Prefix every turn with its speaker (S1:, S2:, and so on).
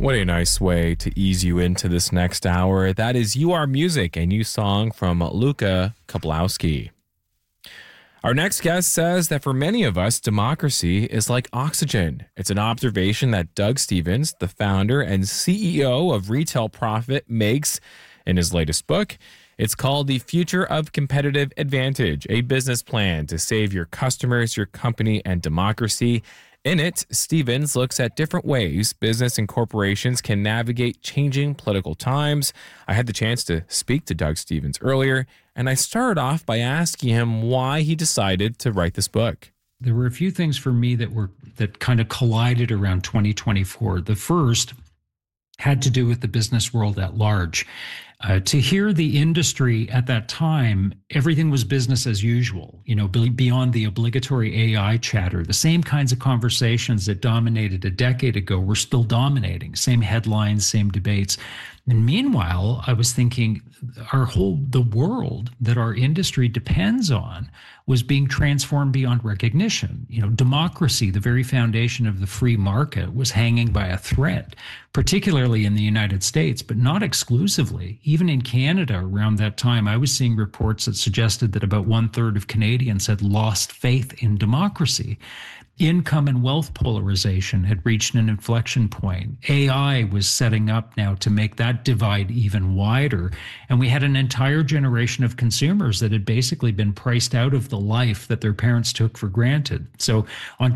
S1: What a nice way to ease you into this next hour. That is You Are Music, a new song from Luka Kaplowski. Our next guest says that for many of us, democracy is like oxygen. It's an observation that Doug Stephens, the founder and CEO of Retail Profit, makes in his latest book. It's called The Future of Competitive Advantage, a business plan to save your customers, your company, and democracy. In it, Stephens looks at different ways business and corporations can navigate changing political times. I had the chance to speak to Doug Stephens earlier, and I started off by asking him why he decided to write this book.
S2: There were a few things for me that kind of collided around 2024. The first had to do with the business world at large. To hear the industry at that time, everything was business as usual, beyond the obligatory AI chatter. The same kinds of conversations that dominated a decade ago were still dominating, same headlines, same debates. And meanwhile, I was thinking the world that our industry depends on was being transformed beyond recognition. Democracy, the very foundation of the free market, was hanging by a thread, particularly in the United States, but not exclusively. Even in Canada around that time, I was seeing reports that suggested that about 1/3 of Canadians had lost faith in democracy. Income and wealth polarization had reached an inflection point. AI was setting up now to make that divide even wider. And we had an entire generation of consumers that had basically been priced out of the life that their parents took for granted. So on